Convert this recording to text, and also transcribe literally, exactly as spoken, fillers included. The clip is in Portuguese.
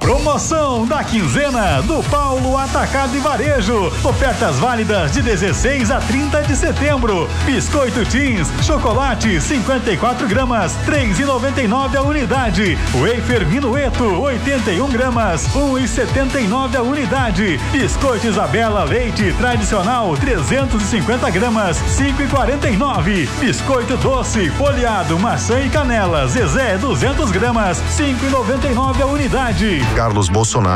Promoção da quinzena do Paulo Atacado e Varejo. Ofertas válidas de dezesseis a trinta de setembro. Biscoito Teens, chocolate cinquenta e quatro gramas, três reais e noventa e nove a unidade. Wafer Minueto, oitenta e um gramas, um real e setenta e nove a unidade. Biscoito Isabela Leite tradicional, trezentos e cinquenta gramas, cinco reais e quarenta e nove. Biscoito doce, folhado, maçã e canela, Zezé, duzentas gramas, cinco reais e noventa e nove a unidade. Carlos Bolsonaro.